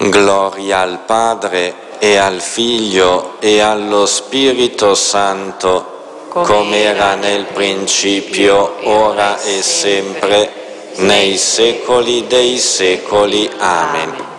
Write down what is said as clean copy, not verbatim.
Gloria al Padre e al Figlio e allo Spirito Santo, come era nel principio, ora e sempre, nei secoli dei secoli. Amen.